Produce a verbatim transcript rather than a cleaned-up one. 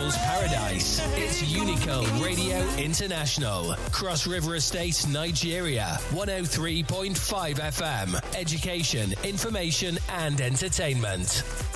People's Paradise. It's Unico Radio International. Cross River Estate, Nigeria. one oh three point five F M. Education, information and entertainment.